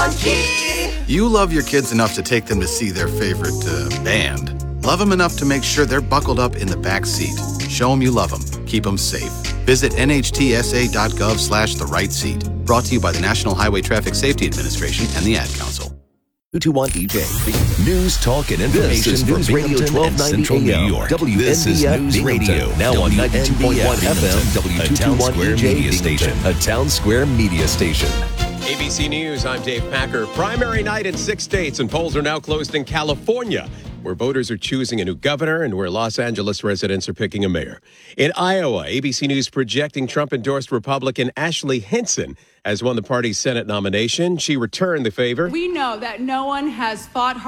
You love your kids enough to take them to see their favorite band. Love them enough to make sure they're buckled up in the back seat. Show them you love them. Keep them safe. Visit nhtsa.gov/the right seat. Brought to you by the National Highway Traffic Safety Administration and the Ad Council. 221 DJ. News, talk, and information. This is News Radio 1290 Central New York. This is News Radio. Now on 92.1 FM. W221 DJ Station. A Town Square Media Station. ABC News, I'm Dave Packer. Primary night in 6 states, and polls are now closed in California, where voters are choosing a new governor and where Los Angeles residents are picking a mayor. In Iowa, ABC News projecting Trump-endorsed Republican Ashley Hinson has won the party's Senate nomination. She returned the favor. We know that no one has fought